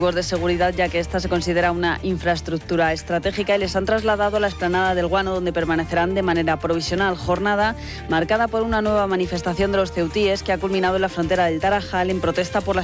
de seguridad, ya que esta se considera una infraestructura estratégica, y les han trasladado a la explanada del Guano, donde permanecerán de manera provisional. Jornada marcada por una nueva manifestación de los ceutíes que ha culminado en la frontera del Tarajal en protesta por la